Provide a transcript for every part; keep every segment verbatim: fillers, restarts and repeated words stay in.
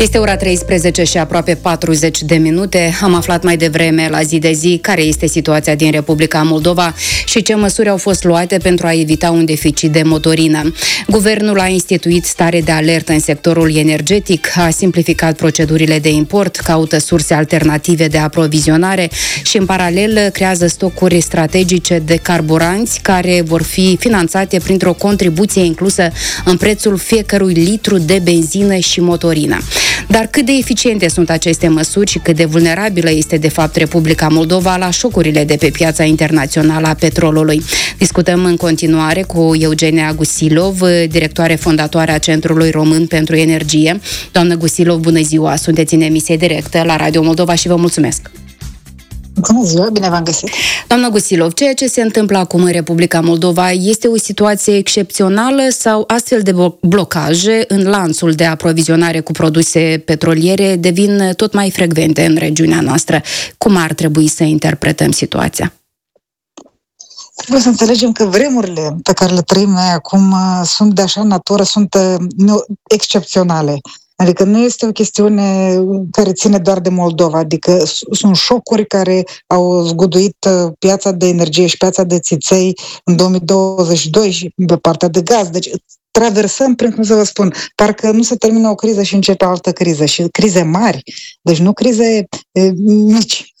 Este ora treisprezece și aproape patruzeci de minute. Am aflat mai devreme, la zi de zi, care este situația din Republica Moldova și ce măsuri au fost luate pentru a evita un deficit de motorină. Guvernul a instituit stare de alertă în sectorul energetic, a simplificat procedurile de import, caută surse alternative de aprovizionare și, în paralel, creează stocuri strategice de carburanți care vor fi finanțate printr-o contribuție inclusă în prețul fiecărui litru de benzină și motorină. Dar cât de eficiente sunt aceste măsuri și cât de vulnerabilă este de fapt Republica Moldova la șocurile de pe piața internațională a petrolului? Discutăm în continuare cu Eugenia Gusilov, directoare fondatoare a Centrului Român pentru Energie. Doamnă Gusilov, bună ziua! Sunteți în emisie directă la Radio Moldova și vă mulțumesc! Bună ziua, bine v-am găsit! Doamna Gusilov, ceea ce se întâmplă acum în Republica Moldova este o situație excepțională sau astfel de blocaje în lanțul de aprovizionare cu produse petroliere devin tot mai frecvente în regiunea noastră? Cum ar trebui să interpretăm situația? Trebuie să înțelegem că vremurile pe care le trăim noi acum sunt de așa natură, sunt excepționale. Adică nu este o chestiune care ține doar de Moldova, adică sunt șocuri care au zguduit piața de energie și piața de țiței în două mii douăzeci și doi și pe partea de gaz. Deci traversăm, prin cum să vă spun, parcă nu se termină o criză și începe altă criză. Și crize mari, deci nu crize e, mici,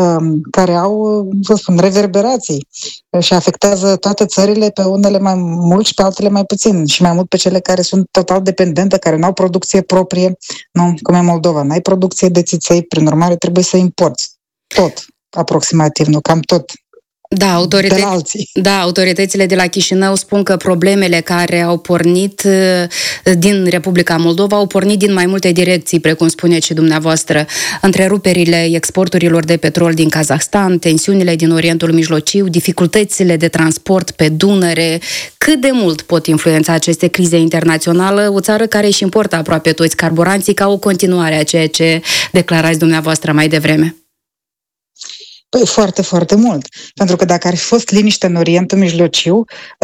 care au, să spun, reverberații și afectează toate țările, pe unele mai mult și pe altele mai puțin, și mai mult pe cele care sunt total dependente, care nu au producție proprie, nu, cum e Moldova, n-ai producție de țiței, prin urmare trebuie să importi tot, aproximativ, nu, cam tot. Da, autorități, da, autoritățile de la Chișinău spun că problemele care au pornit din Republica Moldova au pornit din mai multe direcții, precum spuneți și dumneavoastră, întreruperile exporturilor de petrol din Kazahstan, tensiunile din Orientul Mijlociu, dificultățile de transport pe Dunăre. Cât de mult pot influența aceste crize internaționale o țară care își importă aproape toți carburanții, ca o continuare a ceea ce declarați dumneavoastră mai devreme? Păi foarte, foarte mult. Pentru că dacă ar fi fost liniște în Orientul Mijlociu,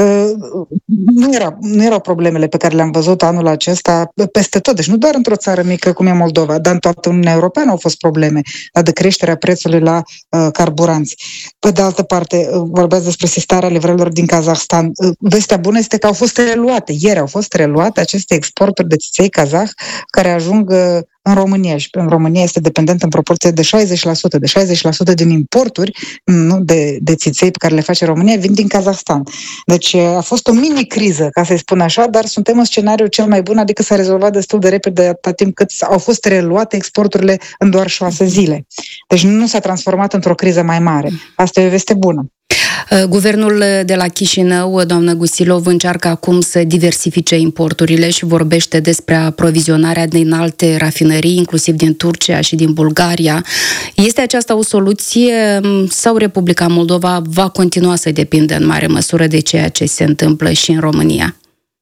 nu, era, nu erau problemele pe care le-am văzut anul acesta peste tot. Deci nu doar într-o țară mică cum e Moldova, dar în toată Uniunea Europeană au fost probleme de creșterea prețului la uh, carburanți. Pe de altă parte, vorbeați despre sistarea livrărilor din Kazahstan. Vestea bună este că au fost reluate. Ieri au fost reluate aceste exporturi de țiței kazah care ajung uh, în România, și în România este dependent în proporție de șaizeci la sută, de șaizeci la sută din importuri, nu, de, de țiței pe care le face România vin din Kazahstan. Deci a fost o mini-criză, ca să-i spun așa, dar suntem în scenariul cel mai bun, adică s-a rezolvat destul de repede atâta timp cât au fost reluate exporturile în doar șase zile. Deci nu s-a transformat într-o criză mai mare. Asta e o veste bună. Guvernul de la Chișinău, doamnă Gusilov, încearcă acum să diversifice importurile și vorbește despre aprovizionarea din alte rafinării, inclusiv din Turcia și din Bulgaria. Este aceasta o soluție sau Republica Moldova va continua să depindă în mare măsură de ceea ce se întâmplă și în România?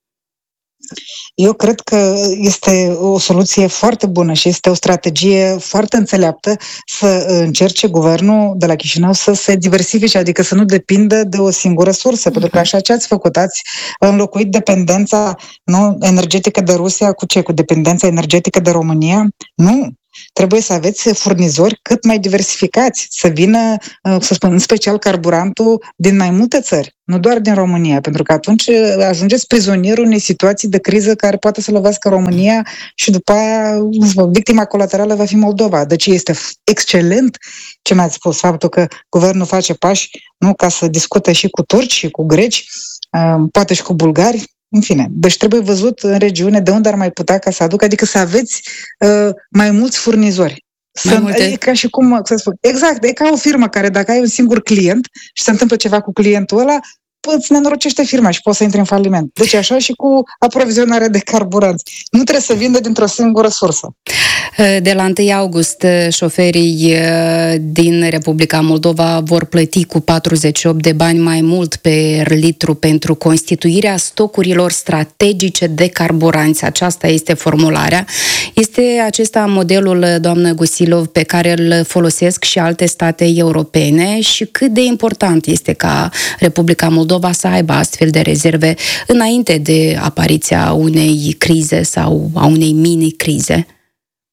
Eu cred că este o soluție foarte bună și este o strategie foarte înțeleaptă să încerce guvernul de la Chișinău să se diversifice, adică să nu depindă de o singură sursă, pentru că așa ce ați făcut, ați înlocuit dependența, nu, energetică de Rusia cu ce? Cu dependența energetică de România? Nu! Trebuie să aveți furnizori cât mai diversificați, să vină, să spun, în special carburantul din mai multe țări, nu doar din România, pentru că atunci ajungeți prizonierul unei situații de criză care poate să lovească România și după aia victima colaterală va fi Moldova. Deci este excelent ce mi-ați spus, faptul că guvernul face pași, nu, ca să discute și cu turci și cu greci, poate și cu bulgari. În fine, deci trebuie văzut în regiune de unde ar mai putea ca să aducă, adică să aveți uh, mai mulți furnizori. Mai să, multe. E ca și cum, să spun, exact, e ca o firmă care dacă ai un singur client și se întâmplă ceva cu clientul ăla, îți nenorocește firma și poți să intri în faliment. Deci așa și cu aprovizionarea de carburanți. Nu trebuie să vindă dintr-o singură sursă. De la întâi august, șoferii din Republica Moldova vor plăti cu patruzeci și opt de bani mai mult pe litru pentru constituirea stocurilor strategice de carburanți. Aceasta este formularea. Este acesta modelul, doamnă Gusilov, pe care îl folosesc și alte state europene și cât de important este ca Republica Moldova să aibă astfel de rezerve înainte de apariția unei crize sau a unei mini-crize?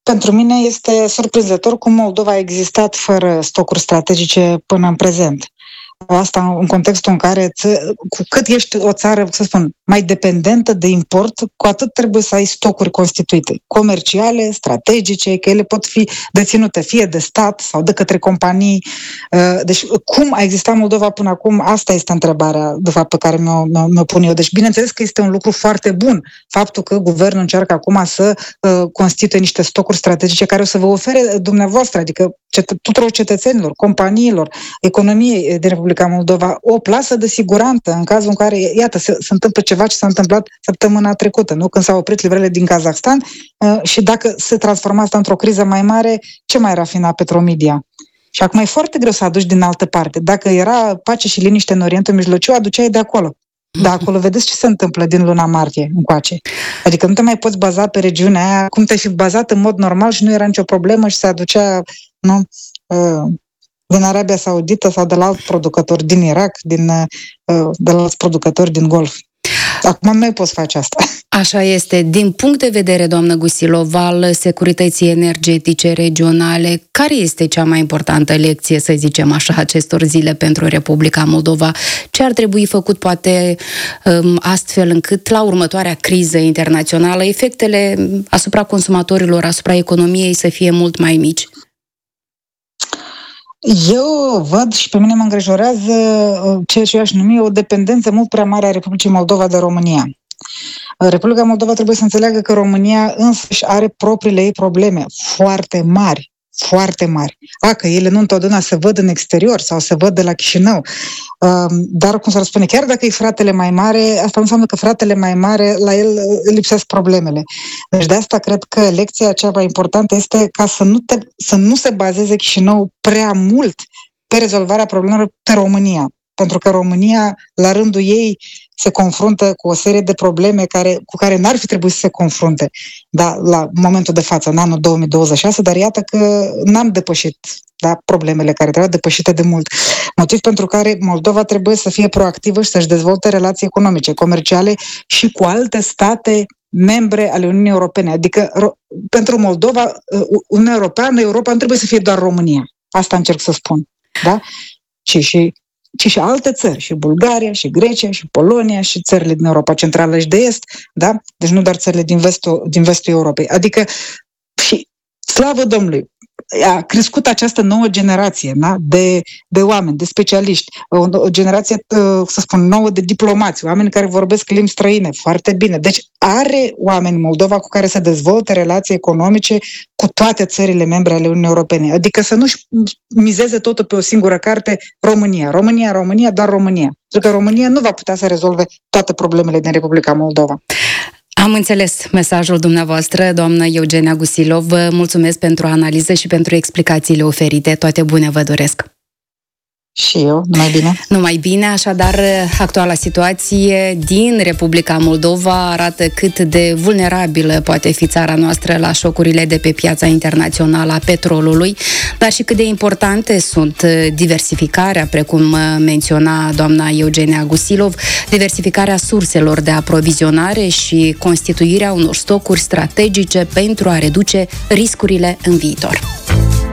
Pentru mine este surprinzător cum Moldova a existat fără stocuri strategice până în prezent. Asta în contextul în care, cu cât ești o țară, să spun, mai dependentă de import, cu atât trebuie să ai stocuri constituite, comerciale, strategice, că ele pot fi deținute fie de stat sau de către companii. Deci, cum a existat Moldova până acum? Asta este întrebarea, de fapt, pe care mi-o, mi-o, mi-o pun eu. Deci, bineînțeles că este un lucru foarte bun faptul că guvernul încearcă acum să uh, constituie niște stocuri strategice care o să vă ofere dumneavoastră, adică cet- tuturor cetățenilor, companiilor, economiei din Republica Moldova, o plasă de siguranță în cazul în care, iată, se, se întâmplă ceva ce s-a întâmplat săptămâna trecută, nu? Când s-au oprit livrările din Kazahstan uh, și dacă se transforma asta într-o criză mai mare, ce mai rafina Petromedia? Și acum e foarte greu să aduci din altă parte. Dacă era pace și liniște în Orientul Mijlociu, aduceai de acolo. Dar acolo vedeți ce se întâmplă din luna martie încoace. Adică nu te mai poți baza pe regiunea aia, cum te-ai fi bazat în mod normal și nu era nicio problemă și se aducea, nu, uh, din Arabia Saudită sau de la alt producător din Irak, din, uh, de la alți producători din Golf. Acum nu mai poți face asta. Așa este. Din punct de vedere, doamnă Gusilov, al securității energetice regionale, care este cea mai importantă lecție, să zicem așa, acestor zile pentru Republica Moldova? Ce ar trebui făcut, poate, astfel încât, la următoarea criză internațională, efectele asupra consumatorilor, asupra economiei să fie mult mai mici? Eu văd și pe mine mă îngrijorează ceea ce eu aș numi o dependență mult prea mare a Republicii Moldova de România. Republica Moldova trebuie să înțeleagă că România însăși are propriile ei probleme foarte mari, foarte mari. A, că ele nu întotdeauna se văd în exterior sau se văd de la Chișinău. Dar, cum s-ar spune, chiar dacă e fratele mai mare, asta nu înseamnă că fratele mai mare, la el lipsesc problemele. Deci de asta cred că lecția cea mai importantă este ca să nu, te, să nu se bazeze Chișinău prea mult pe rezolvarea problemelor pe România. Pentru că România, la rândul ei, se confruntă cu o serie de probleme care, cu care n-ar fi trebuit să se confrunte, da, la momentul de față, în anul două mii douăzeci și șase, dar iată că n-am depășit, da, problemele care trebuiau depășite de mult. Motiv pentru care Moldova trebuie să fie proactivă și să-și dezvolte relații economice, comerciale și cu alte state membre ale Uniunii Europene. Adică pentru Moldova, Uniunea Europeană, Europa nu trebuie să fie doar România. Asta încerc să spun. Da? Și, și ci și alte țări, și Bulgaria, și Grecia, și Polonia, și țările din Europa Centrală și de Est, da? Deci nu doar țările din vestul, din vestul Europei. Adică, și slavă Domnului, a crescut această nouă generație, da? de, de oameni, de specialiști, o, o generație, să spun, nouă de diplomați, oameni care vorbesc limbi străine, foarte bine. Deci are oameni Moldova cu care să dezvolte relații economice cu toate țările membre ale Uniunii Europene. Adică să nu-și mizeze totul pe o singură carte, România, România, România, doar România. Pentru că România nu va putea să rezolve toate problemele din Republica Moldova. Am înțeles mesajul dumneavoastră, doamnă Eugenia Gusilov. Vă mulțumesc pentru analiză și pentru explicațiile oferite. Toate bune vă doresc! Și eu, numai bine. Numai bine, așadar, actuala situație din Republica Moldova arată cât de vulnerabilă poate fi țara noastră la șocurile de pe piața internațională a petrolului, dar și cât de importante sunt diversificarea, precum menționa doamna Eugenia Gusilov, diversificarea surselor de aprovizionare și constituirea unor stocuri strategice pentru a reduce riscurile în viitor.